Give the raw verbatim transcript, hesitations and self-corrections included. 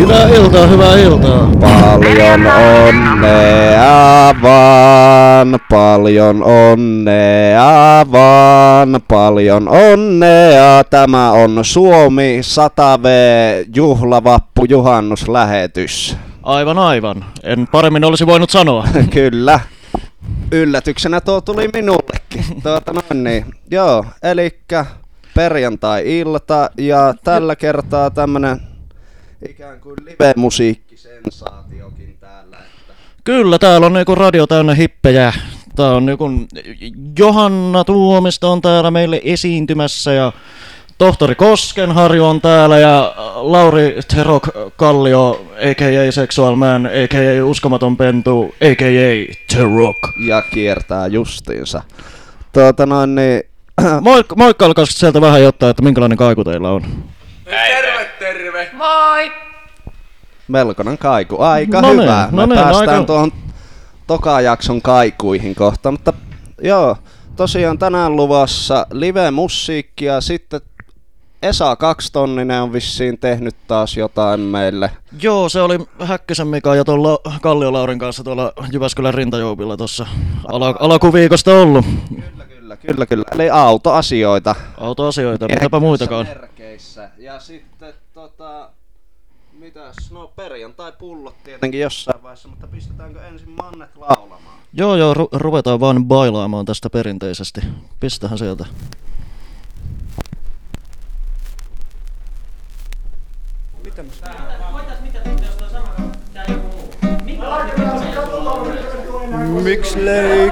Hyvää iltaa, hyvää iltaa. Paljon onnea vaan, paljon onnea vaan, paljon onnea. Tämä on Suomi sata vuotta juhlavappu juhannuslähetys. Aivan aivan. En paremmin olisi voinut sanoa. Kyllä. Yllätyksenä tuo tuli minullekin. Tuota noin niin. Joo, elikkä perjantai-ilta ja tällä kertaa tämmönen ikään kuin live-musiikkisensaatiokin täällä. Että... Kyllä, täällä on niinku radio täynnä hippejä. Tää on niinku Johanna Tuomisto on täällä meille esiintymässä ja tohtori Koskenharju on täällä ja Lauri Terok Kallio, a k a. Sexual Man, a k a. Uskomaton Pentu, a k a. Terok. Ja kiertää justiinsa. Tuota noin niin... Moikka, moikka, alkaa sieltä vähän jotain, että minkälainen kaiku teillä on. Terve, terve! Moi! Melkoinen kaiku. Aika no hyvä. Niin, no Me niin, päästään aika... tuohon tokajakson kaikuihin kohta. Mutta joo, tosiaan tänään luvassa live-musiikkia. Sitten Esa Kaksitonninen on vissiin tehnyt taas jotain meille. Joo, se oli Häkkäsen Mika ja tuolla Kallio Laurin kanssa tuolla Jyväskylän rintajoupilla tuossa ala- alakuviikosta ollut. Kyllä, kyllä, kyllä, kyllä. Eli autoasioita. Autoasioita, mitäpä muitakaan. Merkeissä. Ja sitten tota... Mitäs? No perjantai-pullot tietenkin jossain vaiheessa, mutta pistetäänkö ensin Mannet laulamaan? Joo, joo, ru- ruvetaan vaan bailaamaan tästä perinteisesti. Pistähän sieltä. Miksi leik